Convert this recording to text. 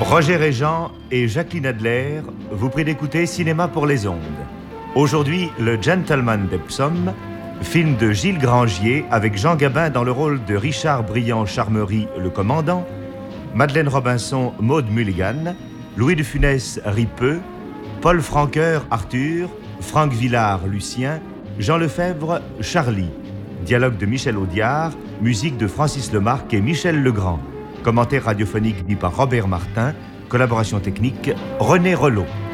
Roger Régent et Jacqueline Adler vous prient d'écouter Cinéma pour les ondes. Aujourd'hui, Le Gentleman d'Epsom, film de Gilles Grangier avec Jean Gabin dans le rôle de Richard Briand-Charmery, le commandant, Madeleine Robinson, Maude Mulligan, Louis de Funès, Ripeux, Paul Franqueur, Arthur, Franck Villard, Lucien, Jean Lefebvre, Charlie. Dialogue de Michel Audiard, musique de Francis Lemarque et Michel Legrand. Commentaire radiophonique dit par Robert Martin, collaboration technique René Relot.